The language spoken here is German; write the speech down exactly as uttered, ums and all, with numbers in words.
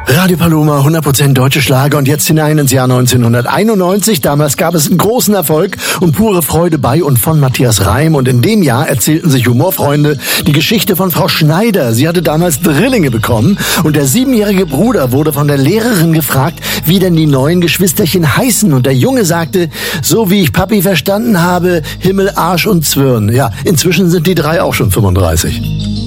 Radio Paloma, hundert Prozent deutsche Schlager und jetzt hinein ins Jahr neunzehnhunderteinundneunzig. Damals gab es einen großen Erfolg und pure Freude bei und von Matthias Reim. Und in dem Jahr erzählten sich Humorfreunde die Geschichte von Frau Schneider. Sie hatte damals Drillinge bekommen und der siebenjährige Bruder wurde von der Lehrerin gefragt, wie denn die neuen Geschwisterchen heißen. Und der Junge sagte, so wie ich Papi verstanden habe, Himmel, Arsch und Zwirn. Ja, inzwischen sind die drei auch schon fünfunddreißig.